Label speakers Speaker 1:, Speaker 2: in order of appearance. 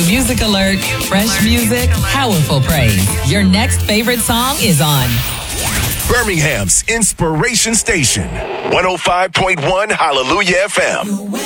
Speaker 1: Music alert, fresh music, powerful praise. Your next favorite song is on
Speaker 2: Birmingham's Inspiration Station, 105.1 Hallelujah FM.